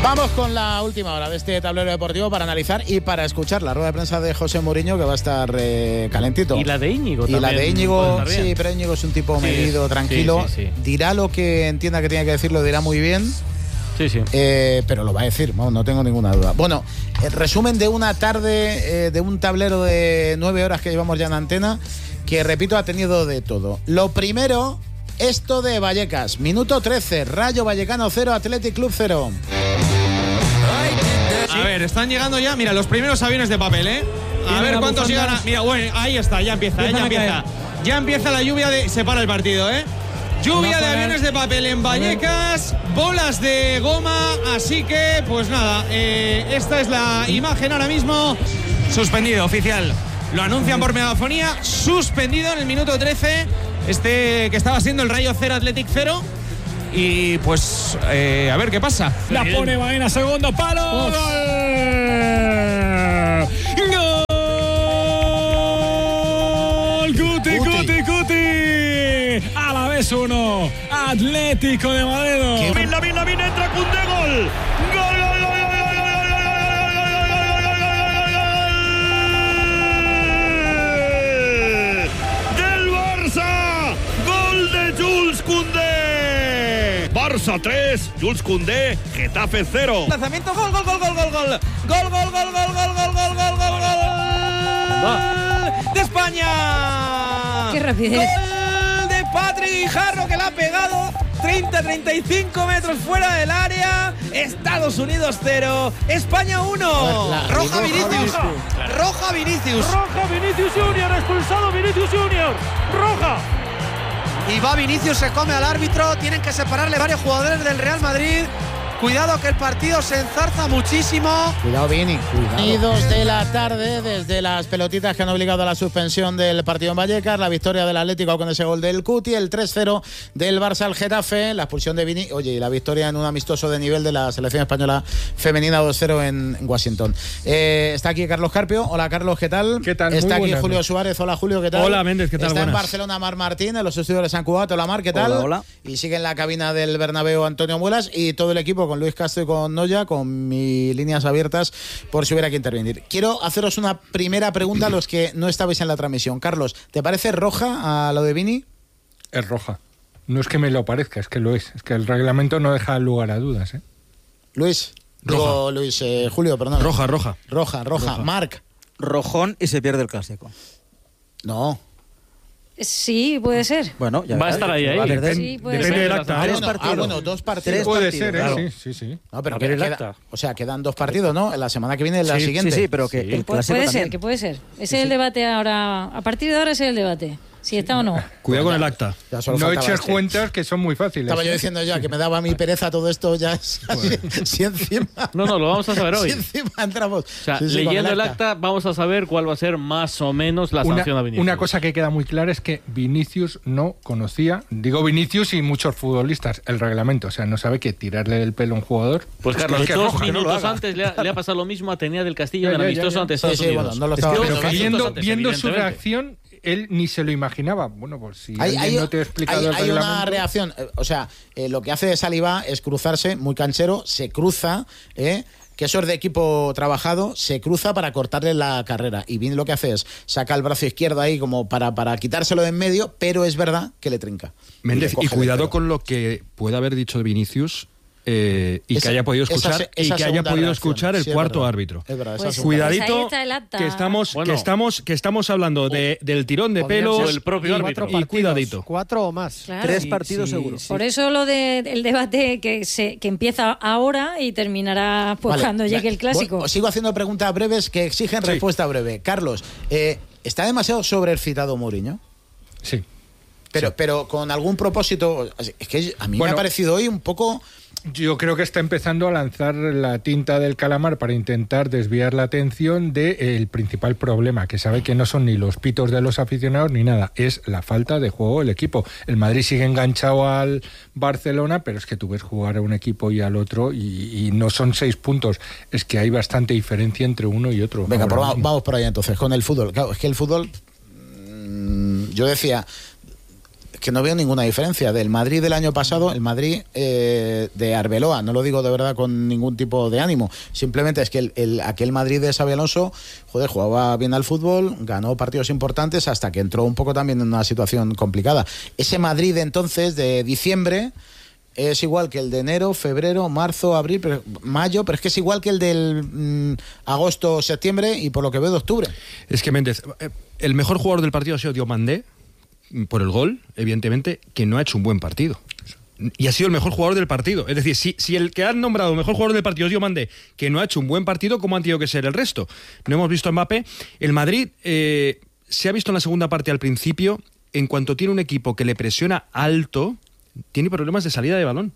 Vamos con la última hora de este tablero deportivo para analizar y para escuchar la rueda de prensa de José Mourinho, que va a estar calentito. Y la de Íñigo también. Y la de Íñigo, sí, pero Íñigo es un tipo medido, tranquilo. Sí. Dirá lo que entienda que tiene que decir, lo dirá muy bien. Sí. Pero lo va a decir, no tengo ninguna duda. Bueno, resumen de una tarde, de un tablero de 9 horas que llevamos ya en antena, que repito, ha tenido de todo. Lo primero, esto de Vallecas. Minuto 13, Rayo Vallecano 0, Athletic Club 0. A ver, están llegando ya, mira, los primeros aviones de papel, ¿eh? A ver cuántos llegan a... Mira, bueno, ahí está, ya empieza. Ya empieza la lluvia de... Se para el partido, ¿eh? Lluvia de aviones de papel en Vallecas, bolas de goma, así que, pues nada, esta es la imagen ahora mismo. Suspendido, oficial. Lo anuncian por megafonía, suspendido en el minuto 13, que estaba siendo el Rayo 0, Athletic 0. Y pues, a ver qué pasa. La pone Baena, segundo palo. ¡Gol! ¡Guti! A la vez 1. Atlético de Madrid. Lavín, entra Koundé, gol. Del Barça. Gol de Jules Koundé. Barça 3, Jules Koundé, Getafe 0. Lanzamiento, gol. Gol de España. ¡Qué rapidez! Gol de Patrick Guijarro, que la ha pegado 30-35 metros fuera del área. Estados Unidos 0, España 1. Roja Vinicius. Roja Vinicius Junior, expulsado Vinicius Junior. Roja. Y va Vinicius, se come al árbitro. Tienen que separarle varios jugadores del Real Madrid. Cuidado que el partido se enzarza muchísimo. Cuidado, Vini, cuidado. Y 2 de la tarde, desde las pelotitas que han obligado a la suspensión del partido en Vallecas, la victoria del Atlético con ese gol del Cuti, el 3-0 del Barça al Getafe, la expulsión de Vini, y la victoria en un amistoso de nivel de la selección española femenina 2-0 en Washington. Está aquí Carlos Carpio. Hola, Carlos, ¿qué tal? ¿Qué tal? Está Muy aquí buenas. Julio Suárez. Hola, Julio, ¿qué tal? Hola, Méndez, ¿qué tal? Está Buenas. en Barcelona Mar Martín, en los estudios de San Cugat. Hola, Mar, ¿qué tal? Hola. Y sigue en la cabina del Bernabéu Antonio Muelas y todo el equipo con Luis Castro y con Noya, con mis líneas abiertas por si hubiera que intervenir. Quiero haceros una primera pregunta a los que no estabais en la transmisión. Carlos, ¿te parece roja a lo de Vini? Es roja. No es que me lo parezca, es que lo es. Es que el reglamento no deja lugar a dudas, ¿eh? Luis. Roja. Julio, perdón. Roja. Roja. Marc. Rojón y se pierde el clásico. No. Sí, puede ser. Bueno, ya va a estar ahí. Sí, puede Depende ser. del acta. Dos partidos. Puede ser, claro. Sí. No, pero A ver el queda, acta. o sea, quedan 2 partidos, ¿no? La semana que viene es la siguiente. Sí, pero que el clásico Puede también. ser, que puede ser. Ese es el debate ahora. A partir de ahora ese es el debate. Si está o no. Cuidado con el acta. Ya solo No faltaba eches cuentas que son muy fáciles. Estaba yo diciendo ya que me daba mi pereza todo esto ya. Si encima. No, lo vamos a saber hoy. Si encima entramos. O sea, Sí, con leyendo el acta vamos a saber cuál va a ser más o menos la sanción a Vinicius. Una cosa que queda muy clara es que Vinicius no conocía, digo Vinicius y muchos futbolistas, el reglamento. O sea, no sabe que tirarle del pelo a un jugador. Pues Carlos, es que 2 roja, que no lo minutos haga. antes le ha pasado lo mismo a Tenía del Castillo en el Ya. amistoso ante Estados Sí, Unidos. bueno, no lo estaba Pero viendo. que viendo su reacción, él ni se lo imaginaba. Bueno, pues si alguien no te ha explicado el hay una reglamento... reacción. O sea, lo que hace Saliba es cruzarse, muy canchero, se cruza, que eso es de equipo trabajado, se cruza para cortarle la carrera. Y Vini lo que hace es saca el brazo izquierdo ahí como para quitárselo de en medio, pero es verdad que le trinca. Méndez, y le coge cuidado el pelo. con lo que puede haber dicho de Vinicius y que haya podido escuchar esa segunda reacción. el Sí, es cuarto verdad. árbitro. Es verdad, esa Pues segunda. ahí Cuidadito, está el acta. que estamos hablando del tirón de Podrían pelos ser el propio árbitro. y cuidadito. 4 o más. Claro. 3 partidos seguro. Por eso lo del debate que empieza ahora y terminará pues Vale, cuando llegue el clásico. Os sigo haciendo preguntas breves que exigen respuesta breve. Carlos, ¿está demasiado sobreexcitado Mourinho? Sí. Pero con algún propósito. Es que a mí me Bueno, ha parecido hoy un poco. Yo creo que está empezando a lanzar la tinta del calamar para intentar desviar la atención del principal problema, que sabe que no son ni los pitos de los aficionados ni nada, es la falta de juego del equipo. El Madrid sigue enganchado al Barcelona, pero es que tú ves jugar a un equipo y al otro y no son 6 puntos, es que hay bastante diferencia entre uno y otro. Venga, ahora pues mismo. vamos por ahí entonces, con el fútbol. Claro, es que el fútbol. Yo decía. que no veo ninguna diferencia del Madrid del año pasado, el Madrid de Arbeloa. No lo digo de verdad con ningún tipo de ánimo. Simplemente es que aquel Madrid de Xabi Alonso, jugaba bien al fútbol, ganó partidos importantes hasta que entró un poco también en una situación complicada. Ese Madrid entonces de diciembre es igual que el de enero, febrero, marzo, abril, mayo, pero es que es igual que el del agosto, septiembre y por lo que veo de octubre. Es que Méndez, el mejor jugador del partido ha sido Diomandé, por el gol, evidentemente, que no ha hecho un buen partido. Y ha sido el mejor jugador del partido. Es decir, si el que han nombrado mejor jugador del partido es Diomandé, que no ha hecho un buen partido, ¿cómo han tenido que ser el resto? No hemos visto a Mbappé. El Madrid se ha visto en la segunda parte al principio, en cuanto tiene un equipo que le presiona alto, tiene problemas de salida de balón.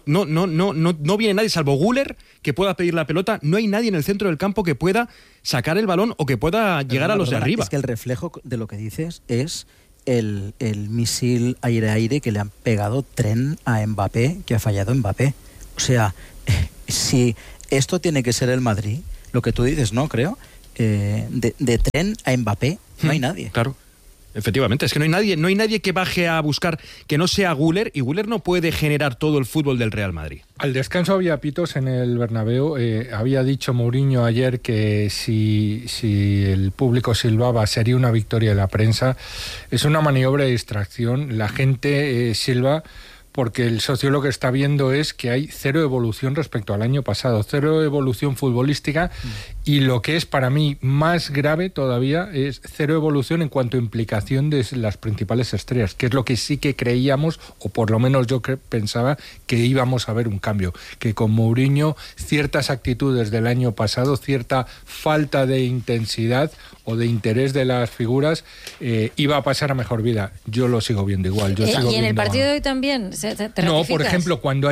No viene nadie, salvo Güler, que pueda pedir la pelota. No hay nadie en el centro del campo que pueda sacar el balón o que pueda llegar a los de arriba. Es que el reflejo de lo que dices es el misil aire-aire que le han pegado tren a Mbappé, que ha fallado Mbappé. O sea, si esto tiene que ser el Madrid, lo que tú dices, ¿no? Creo, de tren a Mbappé no hay nadie. Claro. Efectivamente, es que no hay nadie que baje a buscar que no sea Güler, y Güler no puede generar todo el fútbol del Real Madrid. Al descanso había pitos en el Bernabéu. Había dicho Mourinho ayer que si el público silbaba sería una victoria de la prensa. Es una maniobra de distracción. La gente silba porque el socio lo que está viendo es que hay cero evolución respecto al año pasado, cero evolución futbolística, y lo que es para mí más grave todavía es cero evolución en cuanto a implicación de las principales estrellas, que es lo que sí que creíamos, o por lo menos yo pensaba que íbamos a ver un cambio, que con Mourinho ciertas actitudes del año pasado, cierta falta de intensidad o de interés de las figuras iba a pasar a mejor vida. Yo lo sigo viendo igual. ¿Y en el partido de hoy también? No, por ejemplo, cuando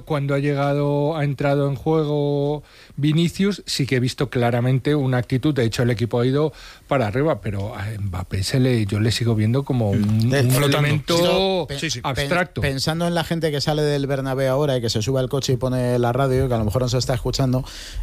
ha entrado en juego Vinicius, sí que he visto claramente una actitud. De hecho, el equipo ha ido para arriba, pero a Mbappé yo le sigo viendo como un elemento abstracto. Pensando en la gente que sale del Bernabéu ahora y que se sube al coche y pone la radio, que a lo mejor no se está escuchando,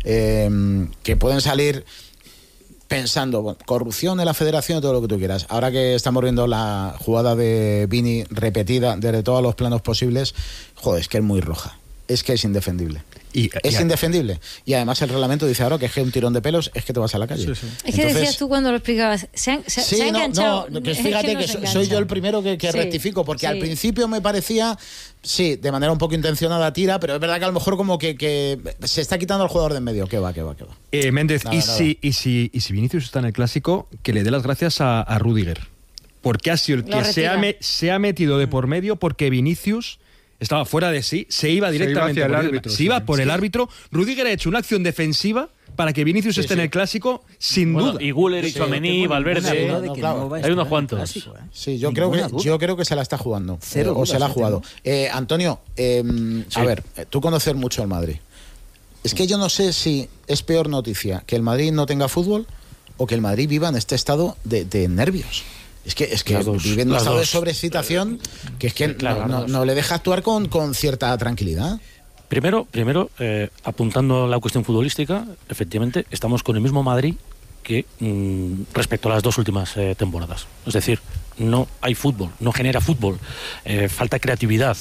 que pueden salir pensando, bueno, corrupción en la federación y todo lo que tú quieras. Ahora que estamos viendo la jugada de Vini repetida desde todos los planos posibles, es que es muy roja. Es que es indefendible. Indefendible. Y además el reglamento dice ahora que es un tirón de pelos, es que te vas a la calle. Sí. Es que decías tú cuando lo explicabas, se ha enganchado. Que fíjate que soy yo el primero que rectifico, porque al principio me parecía, de manera un poco intencionada tira, pero es verdad que a lo mejor como que se está quitando al jugador de en medio. ¿Qué va? Méndez, ¿y si Vinicius está en el Clásico, que le dé las gracias a Rüdiger? Porque ha sido el que se ha metido de por medio, porque Vinicius estaba fuera de sí, se iba directamente por el árbitro. Rüdiger ha hecho una acción defensiva para que Vinicius esté en el Clásico, sin duda. Y Güler, y Tchouaméni, Valverde, hay unos cuantos. Sí, yo creo que se la está jugando, o se la ha jugado. Antonio, a ver, tú conoces mucho al Madrid. Es que yo no sé si es peor noticia que el Madrid no tenga fútbol o que el Madrid viva en este estado de nervios. Es que vive en un estado de sobreexcitación que es que no le deja actuar con cierta tranquilidad. Primero, apuntando a la cuestión futbolística, efectivamente, estamos con el mismo Madrid que respecto a las dos últimas temporadas. Es decir, no hay fútbol, no genera fútbol, falta creatividad.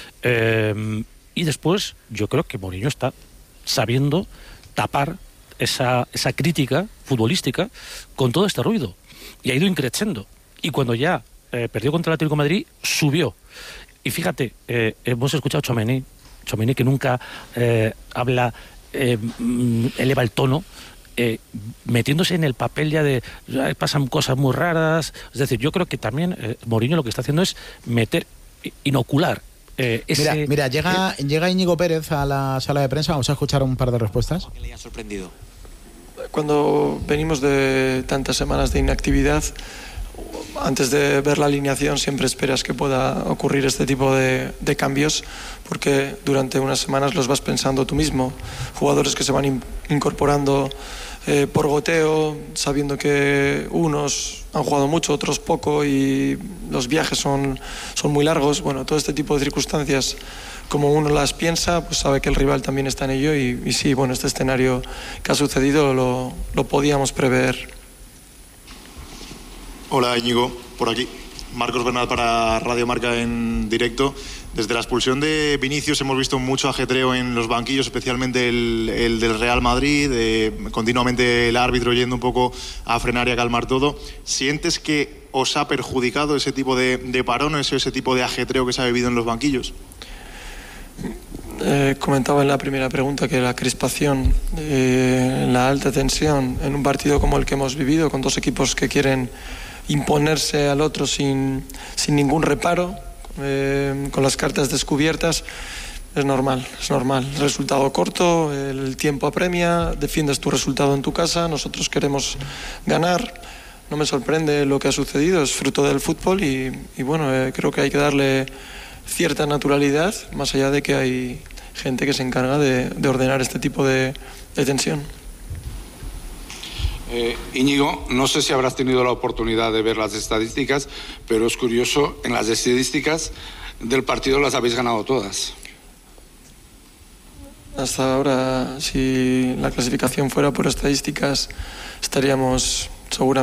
Y después, yo creo que Mourinho está sabiendo tapar esa crítica futbolística con todo este ruido. Y ha ido increciendo. Y cuando ya perdió contra el Atlético de Madrid, subió. Y fíjate, hemos escuchado a Tchouaméni que nunca habla, eleva el tono, metiéndose en el papel ya de pasan cosas muy raras. Es decir, yo creo que también Mourinho lo que está haciendo es inocular. Mira, llega Íñigo Pérez a la sala de prensa. Vamos a escuchar un par de respuestas. ¿Qué le ha sorprendido? Cuando venimos de tantas semanas de inactividad, antes de ver la alineación siempre esperas que pueda ocurrir este tipo de cambios, porque durante unas semanas los vas pensando tú mismo. Jugadores que se van incorporando por goteo, sabiendo que unos han jugado mucho, otros poco, y los viajes son muy largos. Bueno, todo este tipo de circunstancias, como uno las piensa, pues sabe que el rival también está en ello, y sí, bueno, este escenario que ha sucedido lo podíamos prever. Hola Íñigo, por aquí. Marcos Bernal para Radio Marca en directo. Desde la expulsión de Vinicius hemos visto mucho ajetreo en los banquillos, especialmente el del Real Madrid, continuamente el árbitro yendo un poco a frenar y a calmar todo. ¿Sientes que os ha perjudicado ese tipo de parones o ese tipo de ajetreo que se ha vivido en los banquillos? Comentaba en la primera pregunta que la crispación, la alta tensión en un partido como el que hemos vivido, con dos equipos que quieren imponerse al otro sin ningún reparo, con las cartas descubiertas, es normal. Resultado corto, el tiempo apremia, defiendes tu resultado en tu casa, nosotros queremos ganar. No me sorprende lo que ha sucedido, es fruto del fútbol y bueno, creo que hay que darle cierta naturalidad, más allá de que hay gente que se encarga de ordenar este tipo de tensión. Íñigo, no sé si habrás tenido la oportunidad de ver las estadísticas, pero es curioso, en las estadísticas del partido las habéis ganado todas. Hasta ahora, si la clasificación fuera por estadísticas, estaríamos seguramente